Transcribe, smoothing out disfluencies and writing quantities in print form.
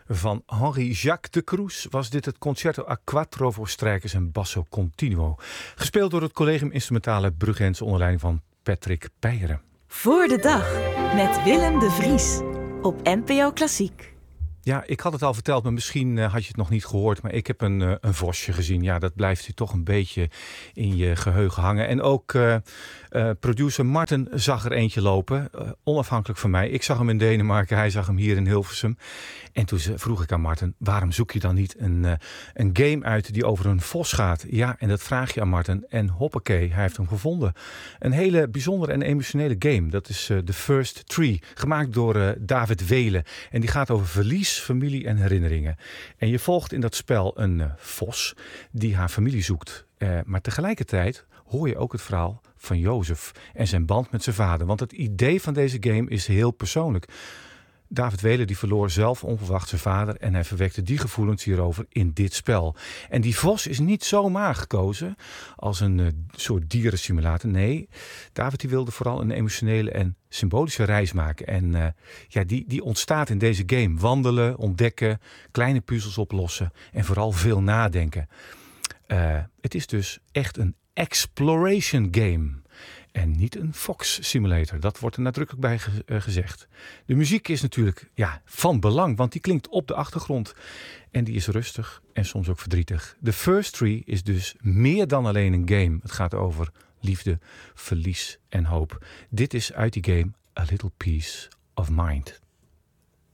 Van Henri-Jacques de Cruz was dit het Concerto a Quattro voor strijkers en basso continuo. Gespeeld door het Collegium Instrumentale Bruggense onder leiding van Patrick Peijeren. Voor de dag met Willem de Vries op NPO Klassiek. Ja, ik had het al verteld, maar misschien had je het nog niet gehoord. Maar ik heb een vosje gezien. Ja, dat blijft u toch een beetje in je geheugen hangen. En ook producer Martin zag er eentje lopen. Onafhankelijk van mij. Ik zag hem in Denemarken, hij zag hem hier in Hilversum. En toen vroeg ik aan Martin, waarom zoek je dan niet een game uit die over een vos gaat? Ja, en dat vraag je aan Martin. En hoppakee, hij heeft hem gevonden. Een hele bijzondere en emotionele game. Dat is The First Tree. Gemaakt door David Welen. En die gaat over verlies, familie en herinneringen. En je volgt in dat spel een vos die haar familie zoekt. Maar tegelijkertijd hoor je ook het verhaal van Jozef en zijn band met zijn vader. Want het idee van deze game is heel persoonlijk. David Welen die verloor zelf onverwacht zijn vader en hij verwekte die gevoelens hierover in dit spel. En die vos is niet zomaar gekozen als een soort dierensimulator. Nee, David die wilde vooral een emotionele en symbolische reis maken. En die ontstaat in deze game. Wandelen, ontdekken, kleine puzzels oplossen en vooral veel nadenken. Het is dus echt een exploration game. En niet een Fox Simulator. Dat wordt er nadrukkelijk bij gezegd. De muziek is natuurlijk van belang, want die klinkt op de achtergrond. En die is rustig en soms ook verdrietig. The First Tree is dus meer dan alleen een game. Het gaat over liefde, verlies en hoop. Dit is uit die game A Little Piece of Mind.